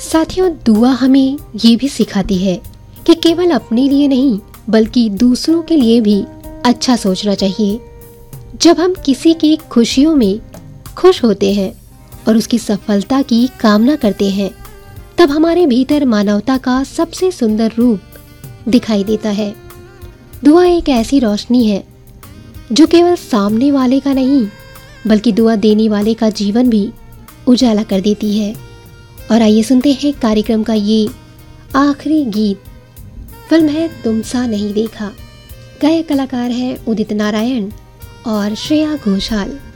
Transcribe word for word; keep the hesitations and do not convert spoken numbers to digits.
साथियों, दुआ हमें ये भी सिखाती है कि केवल अपने लिए नहीं बल्कि दूसरों के लिए भी अच्छा सोचना चाहिए। जब हम किसी की खुशियों में खुश होते हैं और उसकी सफलता की कामना करते हैं, तब हमारे भीतर मानवता का सबसे सुंदर रूप दिखाई देता है। दुआ एक ऐसी रोशनी है जो केवल सामने वाले का नहीं बल्कि दुआ देने वाले का जीवन भी उजाला कर देती है। और आइए सुनते हैं कार्यक्रम का ये आखिरी गीत। फिल्म है तुम सा नहीं देखा। गायक कलाकार हैं उदित नारायण और श्रेया घोषाल।